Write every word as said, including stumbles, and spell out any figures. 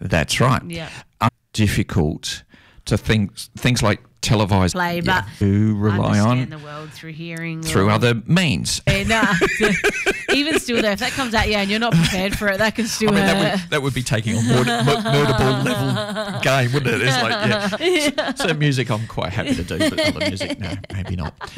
That's right. Yeah. Uh, difficult to think things like televised Play, yeah, but who rely understand on the world through hearing. through or, other means. Yeah, nah. Even still, though, if that comes out, yeah, and you're not prepared for it, that can still I mean, hurt. that would, that would be taking a murder, murder ball level game, wouldn't it? It's like, yeah. So, so music I'm quite happy to do, but other music, no, maybe not.